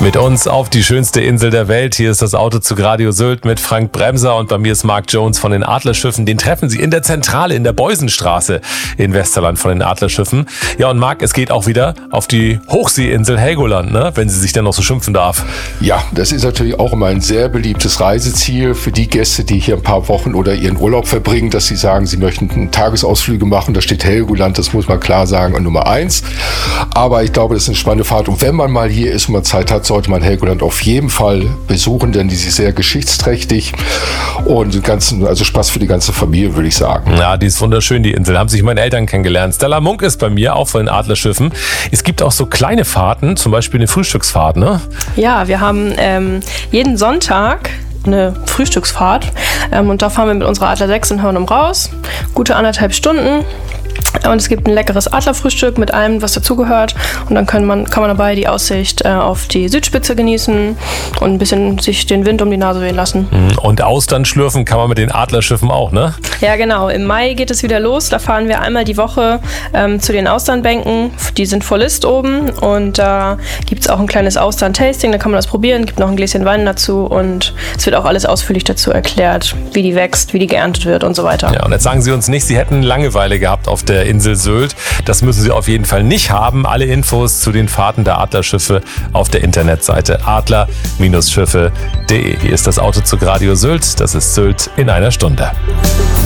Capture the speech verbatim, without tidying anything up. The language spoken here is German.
Mit uns auf die schönste Insel der Welt. Hier ist das Autozug Radio Sylt mit Frank Bremser und bei mir ist Mark Jones von den Adlerschiffen. Den treffen Sie in der Zentrale in der Beusenstraße in Westerland von den Adlerschiffen. Ja, und Mark, es geht auch wieder auf die Hochseeinsel Helgoland, ne? Wenn sie sich dann noch so schimpfen darf. Ja, das ist natürlich auch immer ein sehr beliebtes Reiseziel für die Gäste, die hier ein paar Wochen oder ihren Urlaub verbringen, dass sie sagen, sie möchten Tagesausflüge machen. Da steht Helgoland, das muss man klar sagen, an Nummer eins. Aber ich glaube, das ist eine spannende Fahrt. Und wenn man mal hier ist und man Zeit hat, sollte man Helgoland auf jeden Fall besuchen, denn die ist sehr geschichtsträchtig und ganzen, also Spaß für die ganze Familie, würde ich sagen. Ja, die ist wunderschön, die Insel. Haben sich meine Eltern kennengelernt. Stella Munk ist bei mir, auch von den Adlerschiffen. Es gibt auch so kleine Fahrten, zum Beispiel eine Frühstücksfahrt, ne? Ja, wir haben ähm, jeden Sonntag eine Frühstücksfahrt ähm, und da fahren wir mit unserer Adler sechs in Hörnum raus. Gute anderthalb Stunden. Und es gibt ein leckeres Adlerfrühstück mit allem, was dazugehört. Und dann kann man, kann man dabei die Aussicht äh, auf die Südspitze genießen und ein bisschen sich den Wind um die Nase wehen lassen. Und Austern schlürfen kann man mit den Adlerschiffen auch, ne? Ja, genau. Im Mai geht es wieder los. Da fahren wir einmal die Woche ähm, zu den Austernbänken. Die sind vor List oben. Und da äh, gibt es auch ein kleines Austern-Tasting. Da kann man das probieren. Gibt noch ein Gläschen Wein dazu. Und es wird auch alles ausführlich dazu erklärt, wie die wächst, wie die geerntet wird und so weiter. Ja, und jetzt sagen Sie uns nicht, Sie hätten Langeweile gehabt auf der Insel Sylt. Das müssen Sie auf jeden Fall nicht haben. Alle Infos zu den Fahrten der Adlerschiffe auf der Internetseite adler Schiffe punkt de. Hier ist das Autozug Radio Sylt. Das ist Sylt in einer Stunde.